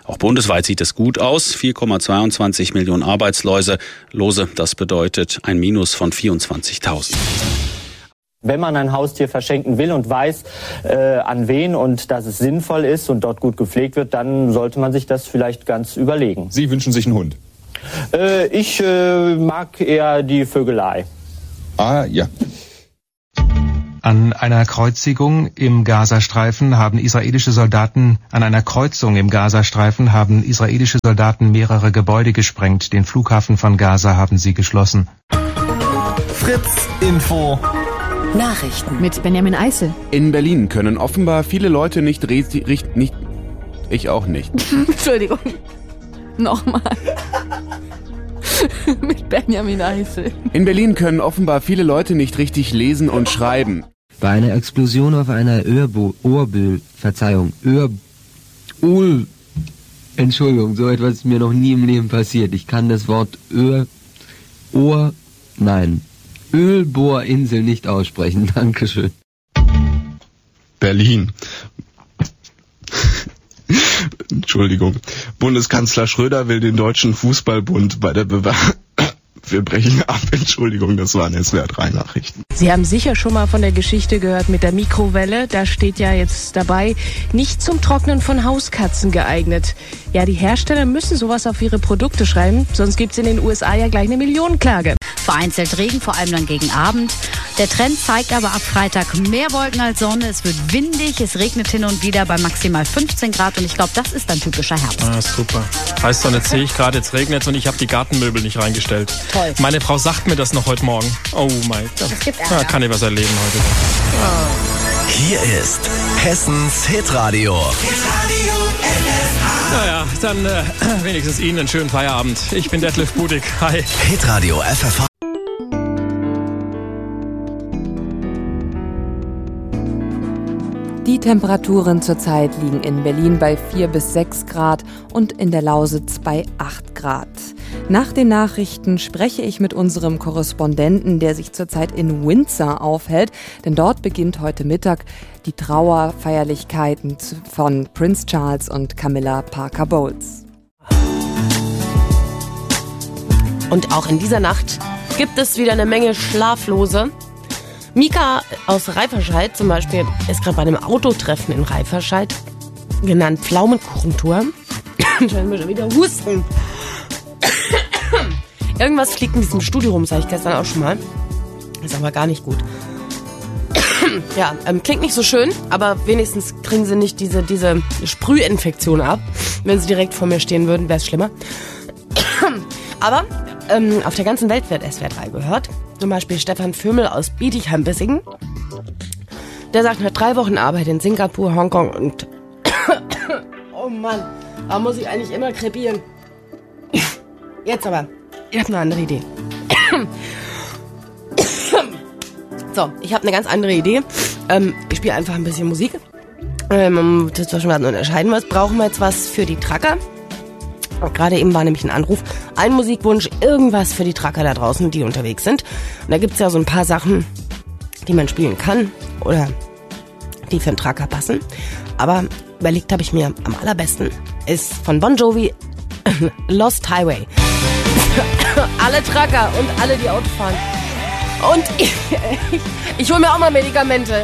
Auch bundesweit sieht es gut aus. 4,22 Millionen Arbeitslose. Das bedeutet ein Minus von 24.000. Wenn man ein Haustier verschenken will und weiß, an wen und dass es sinnvoll ist und dort gut gepflegt wird, dann sollte man sich das vielleicht ganz überlegen. Sie wünschen sich einen Hund? Ich mag eher die Vögelei. Ah, ja. An einer Kreuzung im Gazastreifen haben israelische Soldaten mehrere Gebäude gesprengt. Den Flughafen von Gaza haben sie geschlossen. Fritz Info. Nachrichten mit Benjamin Eisel. In Berlin können offenbar viele Leute nicht. Ich auch nicht. Entschuldigung. Nochmal. Mit Benjamin Eisel. In Berlin können offenbar viele Leute nicht richtig lesen und schreiben. Bei einer Explosion auf einer Entschuldigung, so etwas ist mir noch nie im Leben passiert. Ich kann das Wort Ölbohrinsel nicht aussprechen. Dankeschön. Berlin. Entschuldigung. Bundeskanzler Schröder will den Deutschen Fußballbund bei der Wir brechen ab. Entschuldigung, das waren SWR 3 Nachrichten. Sie haben sicher schon mal von der Geschichte gehört mit der Mikrowelle. Da steht ja jetzt dabei, nicht zum Trocknen von Hauskatzen geeignet. Ja, die Hersteller müssen sowas auf ihre Produkte schreiben, sonst gibt's in den USA ja gleich eine Millionenklage. Vereinzelt Regen, vor allem dann gegen Abend. Der Trend zeigt aber ab Freitag mehr Wolken als Sonne. Es wird windig, es regnet hin und wieder bei maximal 15 Grad und ich glaube, das ist dann typischer Herbst. Ah, super. Heißt doch, jetzt sehe ich gerade, jetzt regnet es und ich habe die Gartenmöbel nicht reingestellt. Toll. Meine Frau sagt mir das noch heute Morgen. Oh mein Gott. Das gibt Ärger. Kann ich was erleben heute. Oh. Hier ist Hessens Hitradio. Naja, dann wenigstens Ihnen einen schönen Feierabend. Ich bin Detlef Budig. Hi. Hitradio FFH. Die Temperaturen zurzeit liegen in Berlin bei 4 bis 6 Grad und in der Lausitz bei 8 Grad. Nach den Nachrichten spreche ich mit unserem Korrespondenten, der sich zurzeit in Windsor aufhält, denn dort beginnt heute Mittag die Trauerfeierlichkeiten von Prince Charles und Camilla Parker Bowles. Und auch in dieser Nacht gibt es wieder eine Menge Schlaflose. Mika aus Reiferscheid zum Beispiel ist gerade bei einem Autotreffen in Reiferscheid, genannt Pflaumenkuchentour. Ich will schon wieder husten. Irgendwas fliegt in diesem Studio rum, sage ich gestern auch schon mal. Ist aber gar nicht gut. Ja, klingt nicht so schön, aber wenigstens kriegen sie nicht diese Sprühinfektion ab. Wenn sie direkt vor mir stehen würden, wäre es schlimmer. Aber auf der ganzen Welt wird SWR 3 gehört. Zum Beispiel Stefan Vömel aus Bietigheim-Bissingen. Der sagt, nach 3 Wochen Arbeit in Singapur, Hongkong und... Oh Mann, da muss ich eigentlich immer krepieren. Jetzt aber, ich habe eine andere Idee. So, ich habe eine ganz andere Idee. Ich spiele einfach ein bisschen Musik. Das ist schon mal unterscheiden, was brauchen wir jetzt was für die Tracker? Gerade eben war nämlich ein Anruf, ein Musikwunsch, irgendwas für die Tracker da draußen, die unterwegs sind. Und da gibt's ja so ein paar Sachen, die man spielen kann oder die für einen Tracker passen. Aber überlegt habe ich mir, am allerbesten ist von Bon Jovi Lost Highway. Alle Tracker und alle, die Auto fahren. Und ich hole mir auch mal Medikamente.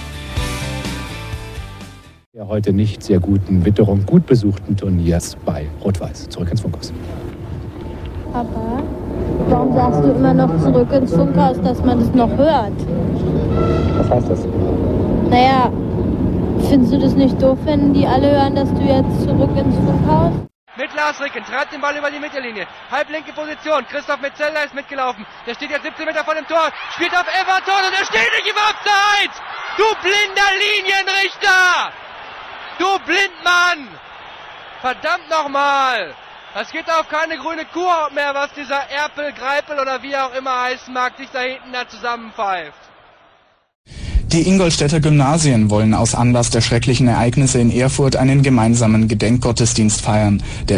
Der heute nicht sehr guten Witterung gut besuchten Turniers bei Rot-Weiß. Zurück ins Funkhaus. Papa, warum sagst du immer noch zurück ins Funkhaus, dass man das noch hört? Was heißt das? Naja, findest du das nicht doof, wenn die alle hören, dass du jetzt zurück ins Funkhaus? Mit Lars Ricken, treibt den Ball über die Mittellinie. Halblinke Position, Christoph Metzeler ist mitgelaufen. Der steht jetzt 17 Meter vor dem Tor, spielt auf Everton und er steht nicht im Abseits! Du blinder Linienrichter! Du Blindmann! Verdammt nochmal! Das geht auf keine grüne Kuhhaut mehr, was dieser Erpel, Greipel oder wie auch immer heißen mag, sich da hinten da zusammenpfeift. Die Ingolstädter Gymnasien wollen aus Anlass der schrecklichen Ereignisse in Erfurt einen gemeinsamen Gedenkgottesdienst feiern. Der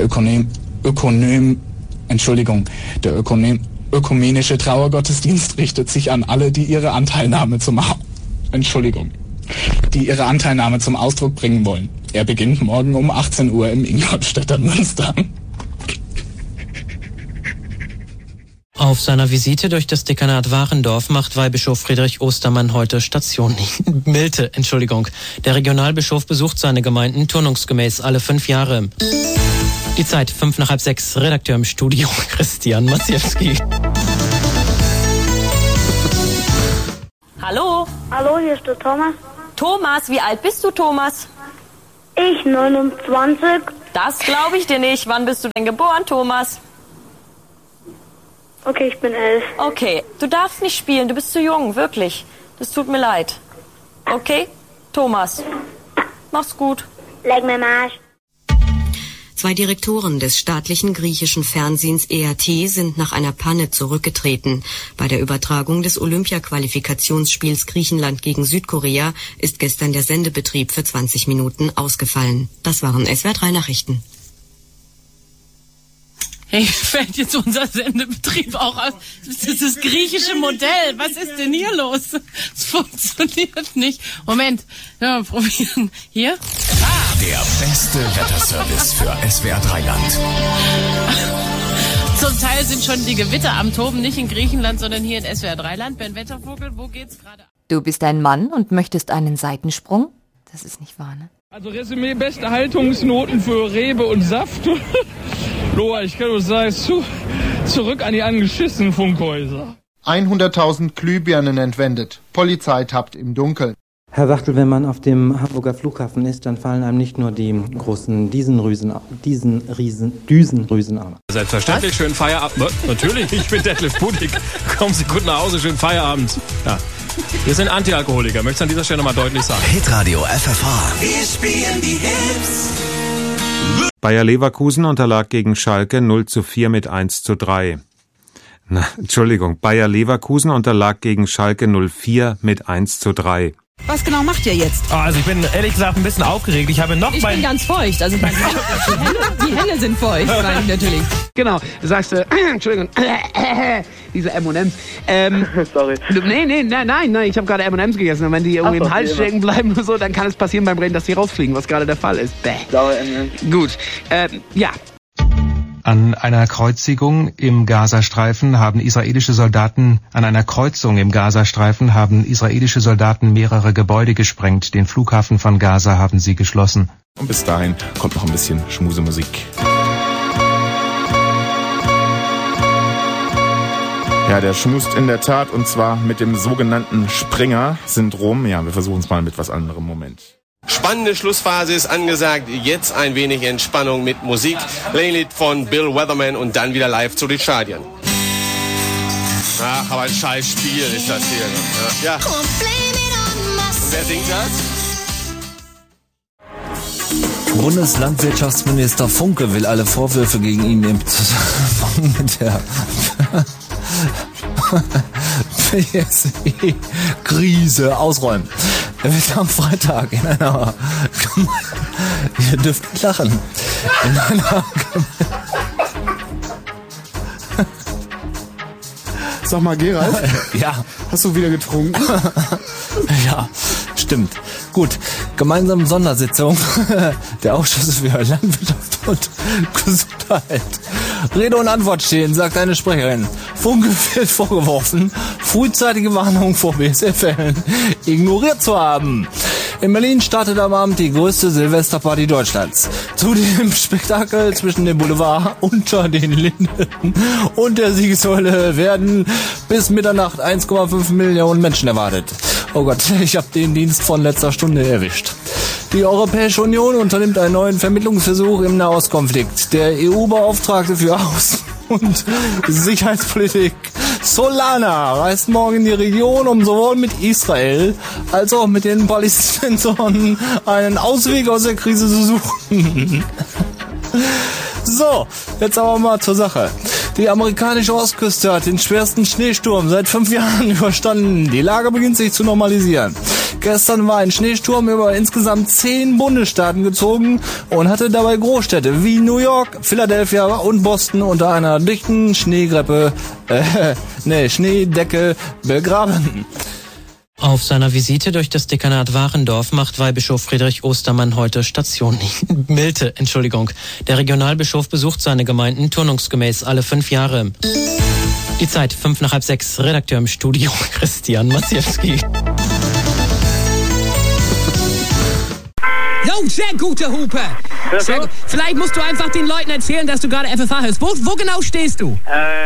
ökumenische Trauergottesdienst richtet sich an alle, die ihre Anteilnahme zum Ausdruck bringen wollen. Er beginnt morgen um 18 Uhr im Ingolstädter Münster. Auf seiner Visite durch das Dekanat Warendorf macht Weihbischof Friedrich Ostermann heute Station. Milte. Der Regionalbischof besucht seine Gemeinden turnungsgemäß alle 5 Jahre. Die Zeit 5:05. Redakteur im Studio Christian Maciewski. Hallo? Hallo, hier ist der Thomas. Thomas, wie alt bist du, Thomas? Ich 29. Das glaube ich dir nicht. Wann bist du denn geboren, Thomas? Okay, ich bin 11. Okay, du darfst nicht spielen, du bist zu jung, wirklich. Das tut mir leid. Okay? Thomas, mach's gut. Leg mir mal Arsch. 2 Direktoren des staatlichen griechischen Fernsehens ERT sind nach einer Panne zurückgetreten. Bei der Übertragung des Olympia-Qualifikationsspiels Griechenland gegen Südkorea ist gestern der Sendebetrieb für 20 Minuten ausgefallen. Das waren SWR 3 Nachrichten. Hey, fällt jetzt unser Sendebetrieb auch aus? Das ist das griechische Modell. Was ist denn hier los? Es funktioniert nicht. Moment, ja, probieren. Hier? Der beste Wetterservice für SWR 3 Land. Zum Teil sind schon die Gewitter am Toben, nicht in Griechenland, sondern hier in SWR 3 Land. Ben Wettervogel, wo geht's gerade? Du bist ein Mann und möchtest einen Seitensprung? Das ist nicht wahr, ne? Also Resümee, beste Haltungsnoten für Rebe und Saft. Loa, ich kann nur sagen, zurück an die angeschissenen Funkhäuser. 100.000 Glühbirnen entwendet. Polizei tappt im Dunkeln. Herr Wachtel, wenn man auf dem Hamburger Flughafen ist, dann fallen einem nicht nur die großen Düsenrüsen an. Selbstverständlich, Was? schönen Feierabend. Natürlich, ich bin Detlef Budig. Kommen Sie gut nach Hause, schönen Feierabend. Ja. Wir sind Antialkoholiker, möchte ich an dieser Stelle nochmal deutlich sagen. Hitradio FFH. Wir spielen die Hits. Bayer Leverkusen unterlag gegen Schalke 0:4 mit 1:3. Bayer Leverkusen unterlag gegen Schalke 04 mit 1:3. Was genau macht ihr jetzt? Also ich bin ehrlich gesagt ein bisschen aufgeregt. Ich bin ganz feucht. Also die Hände sind feucht, meine ich natürlich. Genau, du sagst, Entschuldigung, diese M&M's. Sorry. Nein, ich habe gerade M&M's gegessen und wenn die irgendwie im Hals stecken bleiben oder so, dann kann es passieren beim Reden, dass die rausfliegen, was gerade der Fall ist. Bäh. Gut, ja. An einer Kreuzung im Gazastreifen haben israelische Soldaten mehrere Gebäude gesprengt. Den Flughafen von Gaza haben sie geschlossen. Und bis dahin kommt noch ein bisschen Schmusemusik. Ja, der schmust in der Tat, und zwar mit dem sogenannten Springer-Syndrom. Ja, wir versuchen es mal mit was anderem. Moment. Spannende Schlussphase ist angesagt. Jetzt ein wenig Entspannung mit Musik. Laylit von Bill Weatherman und dann wieder live zu den Stadien. Ach, aber ein scheiß Spiel ist das hier. Ja. Und wer singt das? Bundeslandwirtschaftsminister Funke will alle Vorwürfe gegen ihn im Zusammenhang mit der BSE-Krise ausräumen. Er wird am Freitag in einer ihr dürft nicht lachen. In einer Sag mal, Gerald. Ja. Hast du wieder getrunken? Ja, stimmt. Gut, gemeinsame Sondersitzung der Ausschüsse für Landwirtschaft und Gesundheit. Rede und Antwort stehen, sagt eine Sprecherin. Funke wird vorgeworfen, frühzeitige Warnungen vor BSE-Fällen ignoriert zu haben. In Berlin startet am Abend die größte Silvesterparty Deutschlands. Zu dem Spektakel zwischen dem Boulevard unter den Linden und der Siegessäule werden bis Mitternacht 1,5 Millionen Menschen erwartet. Oh Gott, ich habe den Dienst von letzter Stunde erwischt. Die Europäische Union unternimmt einen neuen Vermittlungsversuch im Nahostkonflikt. Der EU-Beauftragte für Außen- und Sicherheitspolitik Solana reist morgen in die Region, um sowohl mit Israel als auch mit den Palästinensern einen Ausweg aus der Krise zu suchen. So, jetzt aber mal zur Sache. Die amerikanische Ostküste hat den schwersten Schneesturm seit 5 Jahren überstanden. Die Lage beginnt sich zu normalisieren. Gestern war ein Schneesturm über insgesamt 10 Bundesstaaten gezogen und hatte dabei Großstädte wie New York, Philadelphia und Boston unter einer dichten Schneedecke begraben. Auf seiner Visite durch das Dekanat Warendorf macht Weihbischof Friedrich Ostermann heute Station. Milte, Entschuldigung. Der Regionalbischof besucht seine Gemeinden turnungsgemäß alle 5 Jahre. Die Zeit, 5:05. Redakteur im Studio, Christian Maciejewski. Jo, sehr gute Hupe. Sehr gut. Vielleicht musst du einfach den Leuten erzählen, dass du gerade FFH hörst. Wo genau stehst du?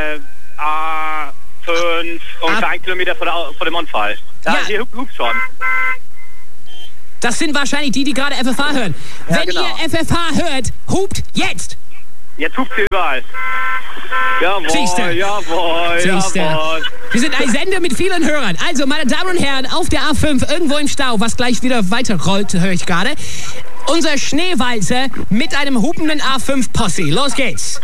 A5, ungefähr 1 Kilometer vor dem Unfall. Ja. Hier hupt schon. Das sind wahrscheinlich die gerade FFH hören. Ja, wenn ihr FFH hört, hupt jetzt. Jetzt hupt ihr überall. Jawohl, jawohl. Wir sind ein Sender mit vielen Hörern. Also, meine Damen und Herren, auf der A5, irgendwo im Stau, was gleich wieder weiterrollt, höre ich gerade. Unser Schneewalzer mit einem hupenden A5-Posse. Los geht's.